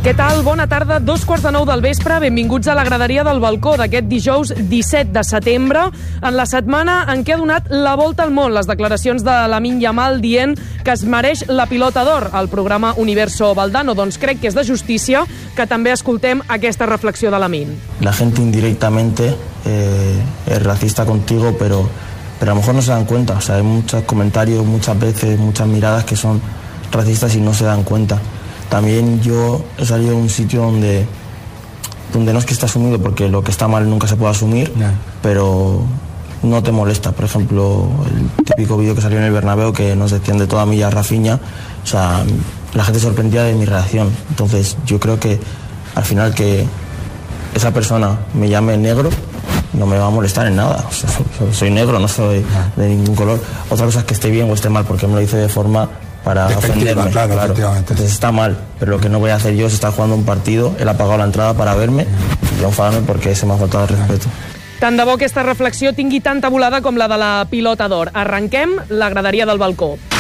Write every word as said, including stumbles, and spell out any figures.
Què tal? Bona tarda. Dos quarts de nou del vespre. Benvinguts a la graderia del balcó d'aquest dijous disset de setembre, en la setmana en què ha donat la volta al món les declaracions de Lamine Yamal dient que es mereix la pilota d'or al programa Universo Valdano. Doncs crec que és de justícia que també escoltem aquesta reflexió de Lamine. La gente indirectamente eh, es racista contigo, pero, pero a lo mejor no se dan cuenta. O sea, hay muchos comentarios, muchas veces, muchas miradas que son racistas y no se dan cuenta. También yo he salido de un sitio donde, donde no es que esté asumido, porque lo que está mal nunca se puede asumir, no. Pero no te molesta. Por ejemplo, el típico vídeo que salió en el Bernabéu que nos decían de toda milla Rafinha, o sea, la gente sorprendía de mi reacción. Entonces yo creo que al final que esa persona me llame negro no me va a molestar en nada. O sea, soy negro, no soy de ningún color. Otra cosa es que esté bien o esté mal, porque me lo dice de forma para ofenderme, claro, claro. Entonces está mal, pero lo que no voy a hacer yo es estar jugando un partido, él ha pagado la entrada para verme y yo enfadarme porque se me ha faltado el respeto. Tant de bo aquesta reflexió tingui tanta volada com la de la pilota d'or. Arrenquem la graderia del balcó.